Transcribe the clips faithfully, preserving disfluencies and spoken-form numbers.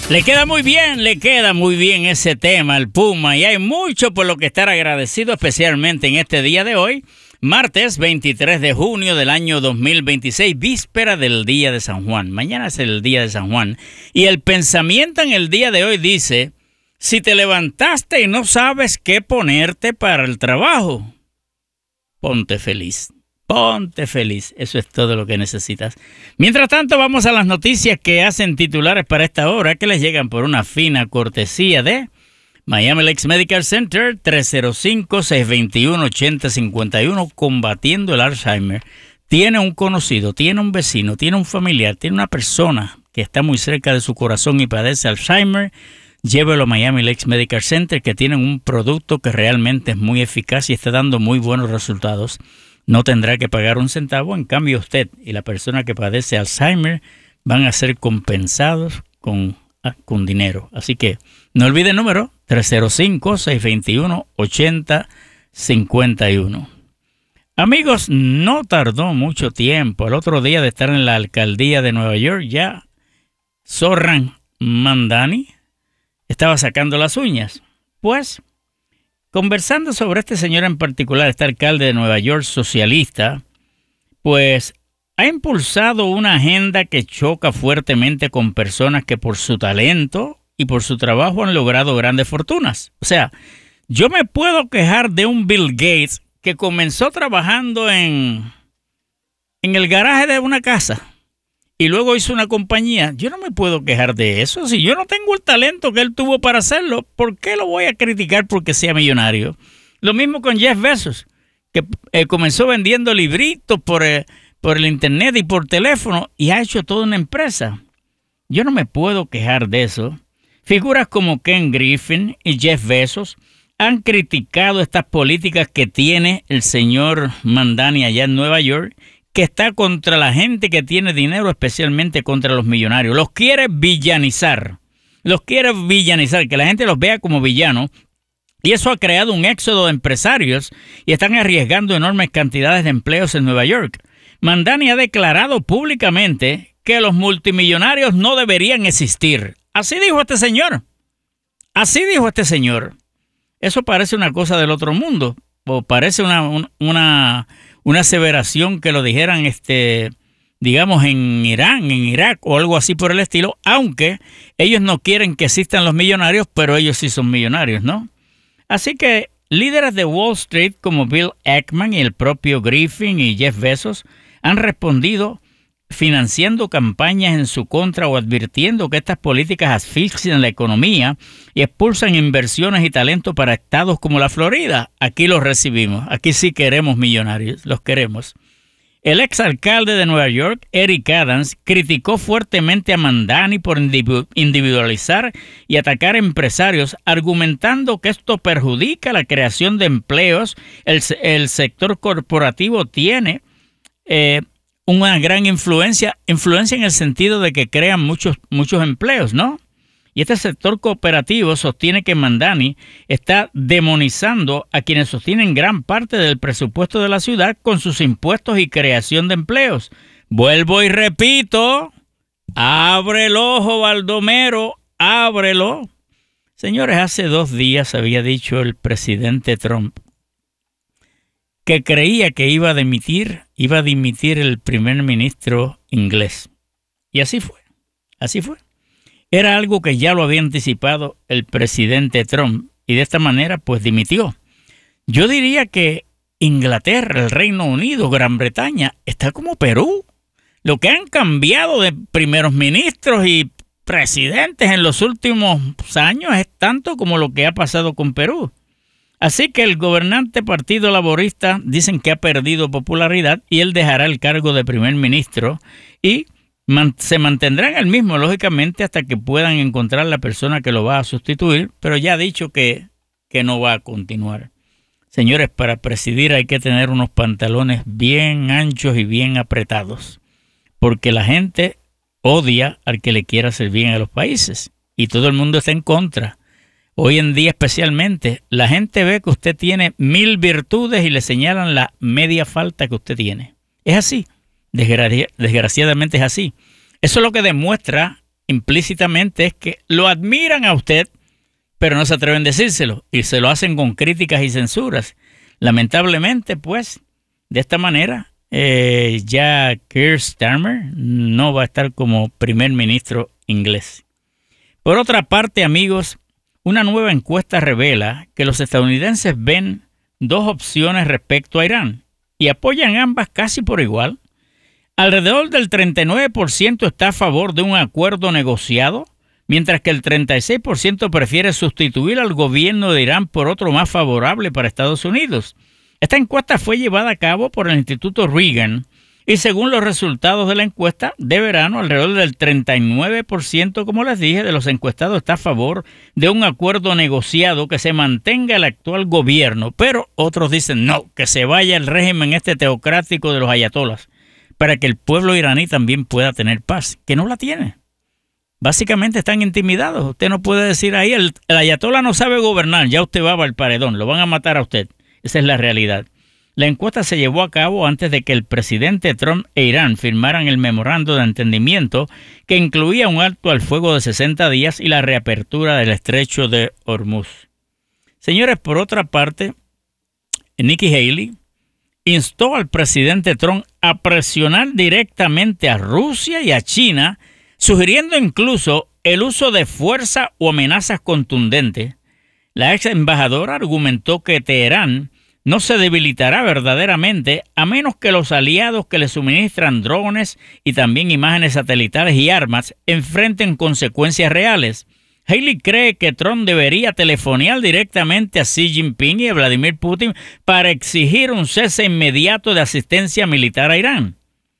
Le queda muy bien, le queda muy bien ese tema, el Puma, y hay mucho por lo que estar agradecido, especialmente en este día de hoy, martes veintitrés de junio del año dos mil veintiséis, víspera del día de San Juan. Mañana es el día de San Juan, y el pensamiento en el día de hoy dice: si te levantaste y no sabes qué ponerte para el trabajo, ponte feliz. Ponte feliz, eso es todo lo que necesitas. Mientras tanto, vamos a las noticias que hacen titulares para esta hora, que les llegan por una fina cortesía de Miami Lakes Medical Center, tres cero cinco, seis dos uno, ocho cero cinco uno, combatiendo el Alzheimer. Tiene un conocido, tiene un vecino, tiene un familiar, tiene una persona que está muy cerca de su corazón y padece Alzheimer, llévelo a Miami Lakes Medical Center, que tienen un producto que realmente es muy eficaz y está dando muy buenos resultados. No tendrá que pagar un centavo, en cambio usted y la persona que padece Alzheimer van a ser compensados con, con dinero. Así que no olvide el número tres cero cinco, seis dos uno, ocho cero cinco uno. Amigos, no tardó mucho tiempo. El otro día de estar en la alcaldía de Nueva York, ya Zohran Mamdani estaba sacando las uñas. Pues, conversando sobre este señor en particular, este alcalde de Nueva York socialista, pues ha impulsado una agenda que choca fuertemente con personas que por su talento y por su trabajo han logrado grandes fortunas. O sea, yo me puedo quejar de un Bill Gates que comenzó trabajando en, en el garaje de una casa y luego hizo una compañía. Yo no me puedo quejar de eso. Si yo no tengo el talento que él tuvo para hacerlo, ¿por qué lo voy a criticar porque sea millonario? Lo mismo con Jeff Bezos, que eh, comenzó vendiendo libritos por, eh, por el internet y por teléfono y ha hecho toda una empresa. Yo no me puedo quejar de eso. Figuras como Ken Griffin y Jeff Bezos han criticado estas políticas que tiene el señor Mamdani allá en Nueva York, que está contra la gente que tiene dinero, especialmente contra los millonarios. Los quiere villanizar. Los quiere villanizar, que la gente los vea como villanos. Y eso ha creado un éxodo de empresarios y están arriesgando enormes cantidades de empleos en Nueva York. Mamdani ha declarado públicamente que los multimillonarios no deberían existir. Así dijo este señor. Así dijo este señor. Eso parece una cosa del otro mundo. O parece una... una Una aseveración que lo dijeran, este, digamos, en Irán, en Irak o algo así por el estilo, aunque ellos no quieren que existan los millonarios, pero ellos sí son millonarios, ¿no? Así que líderes de Wall Street como Bill Ackman y el propio Griffin y Jeff Bezos han respondido financiando campañas en su contra o advirtiendo que estas políticas asfixian la economía y expulsan inversiones y talento para estados como la Florida. Aquí los recibimos. Aquí sí queremos millonarios. Los queremos. El exalcalde de Nueva York, Eric Adams, criticó fuertemente a Mamdani por individualizar y atacar empresarios, argumentando que esto perjudica la creación de empleos. El, el sector corporativo tiene eh, una gran influencia, influencia en el sentido de que crean muchos, muchos empleos, ¿no? Y este sector cooperativo sostiene que Mamdani está demonizando a quienes sostienen gran parte del presupuesto de la ciudad con sus impuestos y creación de empleos. Vuelvo y repito, abre el ojo, Baldomero, ábrelo. Señores, hace dos días había dicho el presidente Trump que creía que iba a dimitir, iba a dimitir el primer ministro inglés. Y así fue, así fue. Era algo que ya lo había anticipado el presidente Trump y de esta manera pues dimitió. Yo diría que Inglaterra, el Reino Unido, Gran Bretaña, está como Perú. Lo que han cambiado de primeros ministros y presidentes en los últimos años es tanto como lo que ha pasado con Perú. Así que el gobernante Partido Laborista dicen que ha perdido popularidad y él dejará el cargo de primer ministro y man, se mantendrá en el mismo, lógicamente, hasta que puedan encontrar la persona que lo va a sustituir, pero ya ha dicho que, que no va a continuar. Señores, para presidir hay que tener unos pantalones bien anchos y bien apretados, porque la gente odia al que le quiera hacer bien a los países y todo el mundo está en contra. Hoy en día especialmente, la gente ve que usted tiene mil virtudes y le señalan la media falta que usted tiene. Es así, Desgra- desgraciadamente es así. Eso es lo que demuestra implícitamente es que lo admiran a usted, pero no se atreven a decírselo y se lo hacen con críticas y censuras. Lamentablemente, pues, de esta manera, eh, ya Keir Starmer no va a estar como primer ministro inglés. Por otra parte, amigos, una nueva encuesta revela que los estadounidenses ven dos opciones respecto a Irán y apoyan ambas casi por igual. Alrededor del treinta y nueve por ciento está a favor de un acuerdo negociado, mientras que el treinta y seis por ciento prefiere sustituir al gobierno de Irán por otro más favorable para Estados Unidos. Esta encuesta fue llevada a cabo por el Instituto Reagan y según los resultados de la encuesta de verano, alrededor del treinta y nueve por ciento, como les dije, de los encuestados está a favor de un acuerdo negociado que se mantenga el actual gobierno, pero otros dicen no, que se vaya el régimen este teocrático de los ayatolas para que el pueblo iraní también pueda tener paz, que no la tiene. Básicamente están intimidados. Usted no puede decir ahí, el, el ayatolá no sabe gobernar, ya usted va al paredón, lo van a matar a usted. Esa es la realidad. La encuesta se llevó a cabo antes de que el presidente Trump e Irán firmaran el memorando de entendimiento que incluía un alto al fuego de sesenta días y la reapertura del estrecho de Hormuz. Señores, por otra parte, Nikki Haley instó al presidente Trump a presionar directamente a Rusia y a China, sugiriendo incluso el uso de fuerza o amenazas contundentes. La ex embajadora argumentó que Teherán no se debilitará verdaderamente a menos que los aliados que le suministran drones y también imágenes satelitales y armas enfrenten consecuencias reales. Haley cree que Trump debería telefonear directamente a Xi Jinping y a Vladimir Putin para exigir un cese inmediato de asistencia militar a Irán.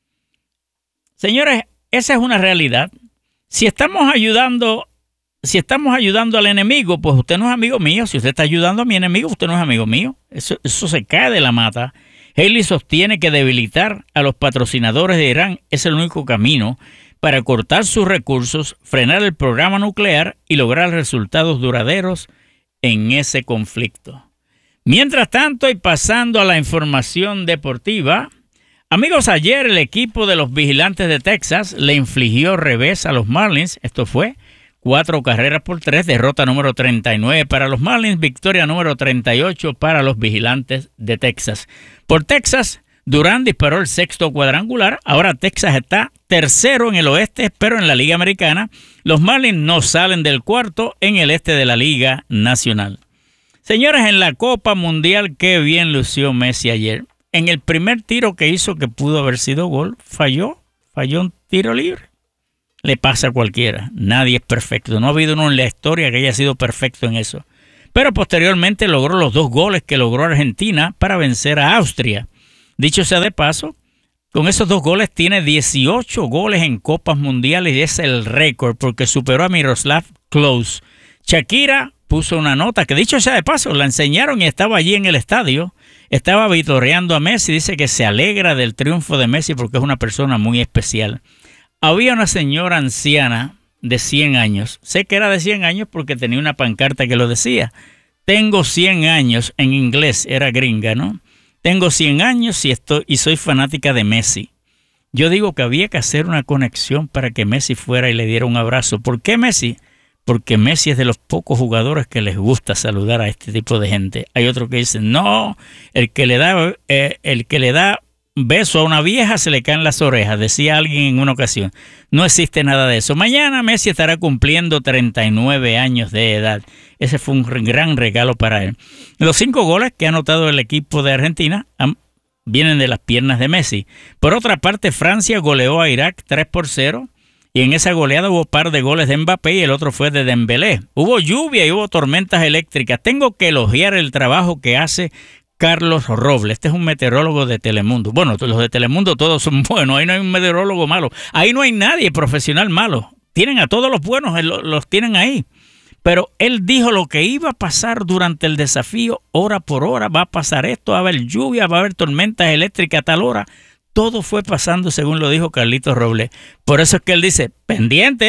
Señores, esa es una realidad. Si estamos ayudando, si estamos ayudando al enemigo, pues usted no es amigo mío. Si usted está ayudando a mi enemigo, usted no es amigo mío. Eso, eso se cae de la mata. Haley sostiene que debilitar a los patrocinadores de Irán es el único camino para cortar sus recursos, frenar el programa nuclear y lograr resultados duraderos en ese conflicto. Mientras tanto, y pasando a la información deportiva, amigos, ayer el equipo de los Vigilantes de Texas le infligió revés a los Marlins. Esto fue cuatro carreras por tres, derrota número treinta y nueve para los Marlins, victoria número treinta y ocho para los Vigilantes de Texas. Por Texas, Durán disparó el sexto cuadrangular. Ahora Texas está tercero en el oeste, pero en la Liga Americana los Marlins no salen del cuarto en el este de la Liga Nacional. Señores, en la Copa Mundial, qué bien lució Messi ayer. En el primer tiro que hizo, que pudo haber sido gol, falló, falló un tiro libre. Le pasa a cualquiera, nadie es perfecto. No ha habido uno en la historia que haya sido perfecto en eso. Pero posteriormente logró los dos goles que logró Argentina para vencer a Austria. Dicho sea de paso, con esos dos goles tiene dieciocho goles en Copas Mundiales y es el récord porque superó a Miroslav Klose. Shakira puso una nota que, dicho sea de paso, la enseñaron y estaba allí en el estadio. Estaba vitoreando a Messi, dice que se alegra del triunfo de Messi porque es una persona muy especial. Había una señora anciana de cien años. Sé que era de cien años porque tenía una pancarta que lo decía. Tengo cien años, en inglés, era gringa, ¿no? Tengo cien años y, estoy, y soy fanática de Messi. Yo digo que había que hacer una conexión para que Messi fuera y le diera un abrazo. ¿Por qué Messi? Porque Messi es de los pocos jugadores que les gusta saludar a este tipo de gente. Hay otros que dicen, no, el que le da, eh, el que le da beso a una vieja se le caen las orejas, decía alguien en una ocasión. No existe nada de eso. Mañana Messi estará cumpliendo treinta y nueve años de edad. Ese fue un gran regalo para él. Los cinco goles que ha anotado el equipo de Argentina han, vienen de las piernas de Messi. Por otra parte, Francia goleó a Irak tres por cero. Y en esa goleada hubo un par de goles de Mbappé y el otro fue de Dembélé. Hubo lluvia y hubo tormentas eléctricas. Tengo que elogiar el trabajo que hace Carlos Robles. Este es un meteorólogo de Telemundo. Bueno, los de Telemundo todos son buenos. Ahí no hay un meteorólogo malo. Ahí no hay nadie profesional malo. Tienen a todos los buenos, los tienen ahí. Pero él dijo lo que iba a pasar durante el desafío, hora por hora. Va a pasar esto, va a haber lluvia, va a haber tormentas eléctricas a tal hora. Todo fue pasando según lo dijo Carlitos Robles. Por eso es que él dice, pendiente.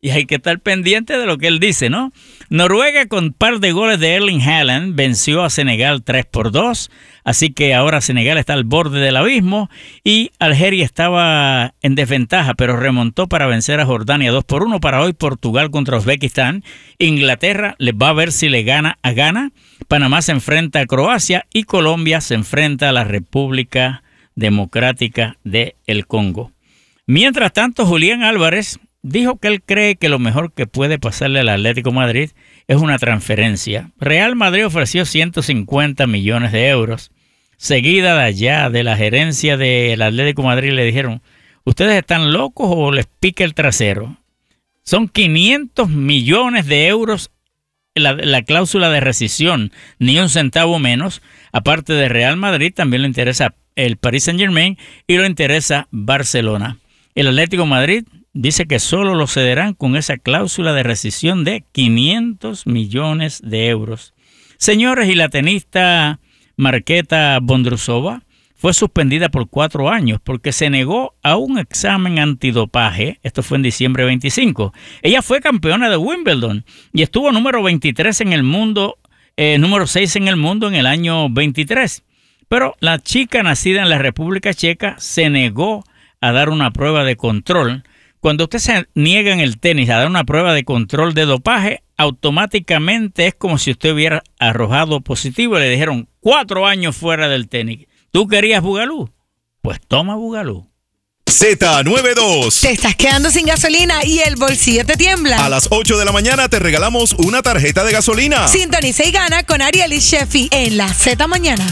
y hay que estar pendiente de lo que él dice, ¿no? Noruega, con par de goles de Erling Haaland, venció a Senegal tres por dos, así que ahora Senegal está al borde del abismo y Algeria estaba en desventaja, pero remontó para vencer a Jordania dos por uno. Para hoy, Portugal contra Uzbekistán. Inglaterra les va a ver si le gana a Ghana. Panamá se enfrenta a Croacia y Colombia se enfrenta a la República Democrática del Congo. Mientras tanto, Julián Álvarez dijo que él cree que lo mejor que puede pasarle al Atlético de Madrid es una transferencia. Real Madrid ofreció ciento cincuenta millones de euros. Seguida de allá, de la gerencia del Atlético de Madrid, le dijeron, ¿ustedes están locos o les pica el trasero? Son quinientos millones de euros la, la cláusula de rescisión, ni un centavo menos. Aparte de Real Madrid, también le interesa el Paris Saint-Germain y le interesa Barcelona. El Atlético de Madrid dice que solo lo cederán con esa cláusula de rescisión de quinientos millones de euros. Señores, y la tenista Marketa Vondrousova fue suspendida por cuatro años porque se negó a un examen antidopaje. Esto fue en diciembre veinticinco. Ella fue campeona de Wimbledon y estuvo número veintitrés en el mundo, eh, número seis en el mundo en el año veintitrés. Pero la chica nacida en la República Checa se negó a dar una prueba de control. Cuando usted se niega en el tenis a dar una prueba de control de dopaje, automáticamente es como si usted hubiera arrojado positivo y le dijeron cuatro años fuera del tenis. ¿Tú querías Bugalú? Pues toma Bugalú. Z noventa y dos. ¿Te estás quedando sin gasolina y el bolsillo te tiembla? A las ocho de la mañana te regalamos una tarjeta de gasolina. Sintoniza y gana con Ariel y Sheffy en la Z Mañana.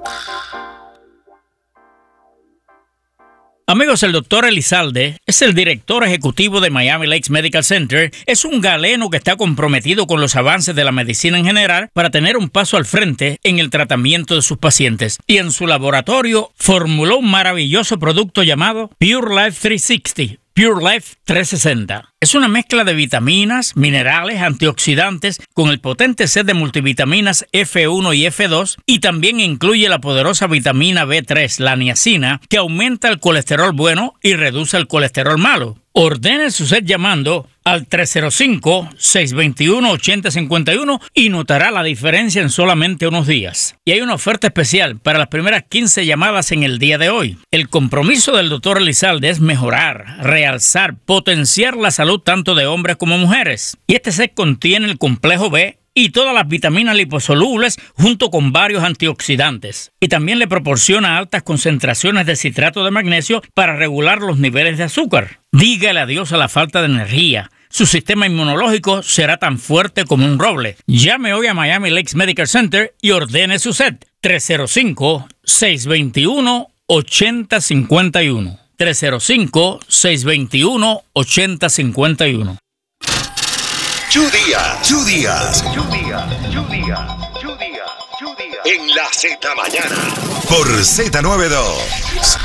Amigos, el doctor Elizalde es el director ejecutivo de Miami Lakes Medical Center. Es un galeno que está comprometido con los avances de la medicina en general para tener un paso al frente en el tratamiento de sus pacientes. Y en su laboratorio formuló un maravilloso producto llamado Pure Life trescientos sesenta. Pure Life trescientos sesenta. Es una mezcla de vitaminas, minerales, antioxidantes con el potente set de multivitaminas F uno y F dos y también incluye la poderosa vitamina B tres, la niacina, que aumenta el colesterol bueno y reduce el colesterol malo. Ordene su set llamando al tres cero cinco, seis dos uno, ocho cero cinco uno y notará la diferencia en solamente unos días. Y hay una oferta especial para las primeras quince llamadas en el día de hoy. El compromiso del doctor Elizalde es mejorar, realzar, potenciar la salud tanto de hombres como mujeres. Y este set contiene el complejo B y todas las vitaminas liposolubles junto con varios antioxidantes. Y también le proporciona altas concentraciones de citrato de magnesio para regular los niveles de azúcar. Dígale adiós a la falta de energía. Su sistema inmunológico será tan fuerte como un roble. Llame hoy a Miami Lakes Medical Center y ordene su set. tres cero cinco, seis dos uno, ocho cero cinco uno. tres cero cinco, seis dos uno, ocho cero cinco uno. Two días, two días, two días, two días, two días, two días. En la Z Mañana. Por Z noventa y dos.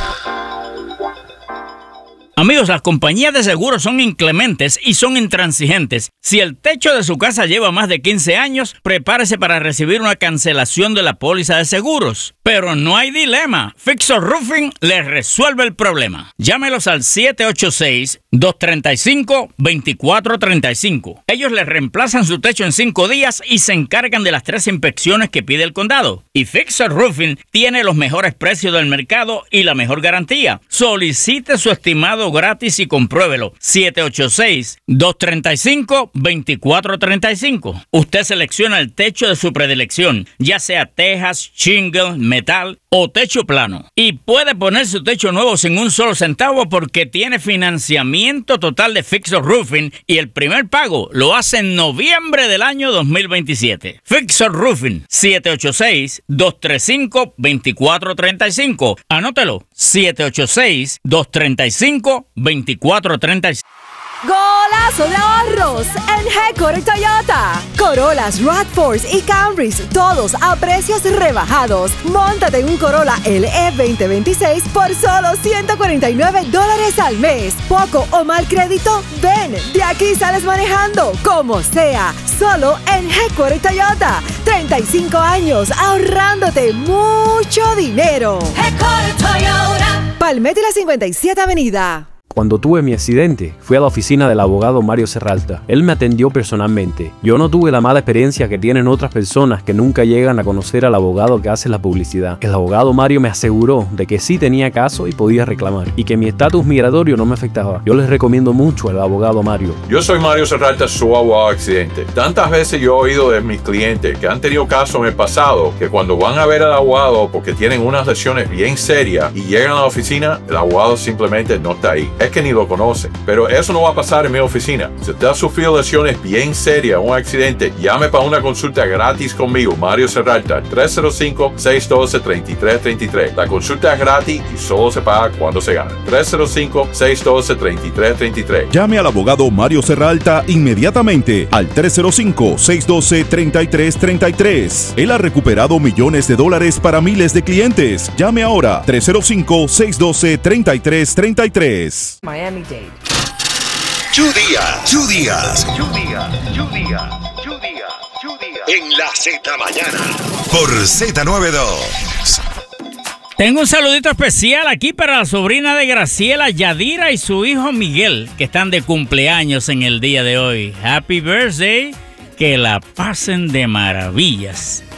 Amigos, las compañías de seguros son inclementes y son intransigentes. Si el techo de su casa lleva más de quince años, prepárese para recibir una cancelación de la póliza de seguros. Pero no hay dilema. Fixer Roofing les resuelve el problema. Llámelos al siete ocho seis, dos tres cinco, dos cuatro tres cinco. Ellos les reemplazan su techo en cinco días y se encargan de las tres inspecciones que pide el condado. Y Fixer Roofing tiene los mejores precios del mercado y la mejor garantía. Solicite su estimado gratis y compruébelo. siete ocho seis, dos tres cinco, dos cuatro tres cinco. Usted selecciona el techo de su predilección, ya sea tejas, shingle, metal o techo plano. Y puede poner su techo nuevo sin un solo centavo porque tiene financiamiento total de Fixer Roofing y el primer pago lo hace en noviembre del año dos mil veintisiete. Fixer Roofing, siete ocho seis, dos tres cinco, dos cuatro tres cinco. Anótelo, siete ocho seis, dos tres cinco, dos cuatro tres cinco. ¡Golazo de ahorros en Headquarter Toyota! Corollas, RAV cuatro y Camrys, todos a precios rebajados. Móntate en un Corolla L E veinte veintiséis por solo ciento cuarenta y nueve dólares al mes. ¿Poco o mal crédito? Ven, de aquí sales manejando, como sea. Solo en Headquarter Toyota. treinta y cinco años ahorrándote mucho dinero. Headquarter Toyota. Palmetto y la cincuenta y siete Avenida. Cuando tuve mi accidente, fui a la oficina del abogado Mario Serralta. Él me atendió personalmente. Yo no tuve la mala experiencia que tienen otras personas que nunca llegan a conocer al abogado que hace la publicidad. El abogado Mario me aseguró de que sí tenía caso y podía reclamar, y que mi estatus migratorio no me afectaba. Yo les recomiendo mucho al abogado Mario. Yo soy Mario Serralta, su abogado accidente. Tantas veces yo he oído de mis clientes que han tenido casos en el pasado, que cuando van a ver al abogado porque tienen unas lesiones bien serias y llegan a la oficina, el abogado simplemente no está ahí. Es que ni lo conocen. Pero eso no va a pasar en mi oficina. Si usted ha sufrido lesiones bien serias, un accidente, llame para una consulta gratis conmigo, Mario Serralta, tres cero cinco, seis uno dos, tres tres tres tres. La consulta es gratis y solo se paga cuando se gana. tres cero cinco, seis uno dos, tres tres tres tres. Llame al abogado Mario Serralta inmediatamente al tres cero cinco, seis uno dos, tres tres tres tres. Él ha recuperado millones de dólares para miles de clientes. Llame ahora, tres cero cinco, seis uno dos, tres tres tres tres. Miami-Dade. Chu Díaz, Chu Díaz, Chu Díaz, Chu Díaz, Chu Díaz, Chu Díaz. en la Z Mañana, por Z noventa y dos. Tengo un saludito especial aquí para la sobrina de Graciela, Yadira, y su hijo Miguel, que están de cumpleaños en el día de hoy. Happy birthday, que la pasen de maravillas.